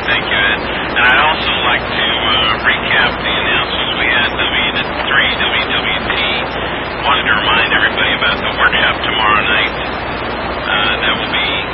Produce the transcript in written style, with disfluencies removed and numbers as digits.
Thank you, Ed. And I'd also like to recap the announcements we had at 3 WWT. Wanted to remind everybody about the workshop tomorrow night. That will be